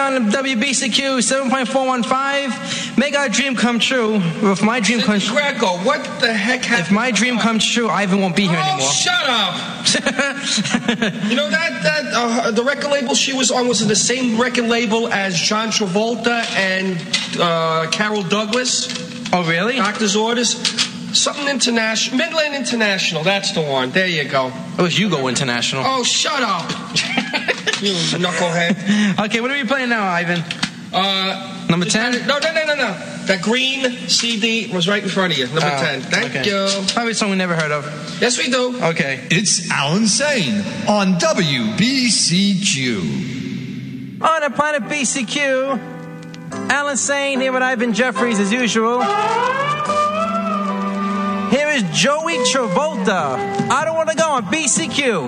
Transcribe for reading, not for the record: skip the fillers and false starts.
on WBCQ 7.415. Make our dream come true. If my dream comes true. Greco, what the heck happened? If my dream comes true, Ivan won't be here anymore. Oh, shut up. You know that the record label she was on was in the same record label as John Travolta and Carol Douglas. Oh, really? Doctor's Orders. Something International. Midland International. That's the one. There you go. It was Hugo International. Oh, shut up. You knucklehead. Okay, what are we playing now, Ivan? Number 10? No. That green CD was right in front of you. Number 10. Thank you. Probably a song we never heard of. Yes, we do. Okay. It's Alan Sane on WBCQ. On the planet BCQ, Alan Sane here with Ivan Jeffries as usual. Here is Joey Travolta. I don't want to go on BCQ.